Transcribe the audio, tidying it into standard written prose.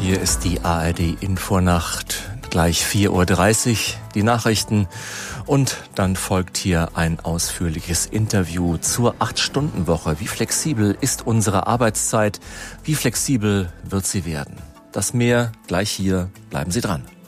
Hier ist die ARD-Infonacht, gleich 4:30 Uhr, die Nachrichten und dann folgt hier ein ausführliches Interview zur 8-Stunden-Woche. Wie flexibel ist unsere Arbeitszeit? Wie flexibel wird sie werden? Das mehr gleich hier. Bleiben Sie dran.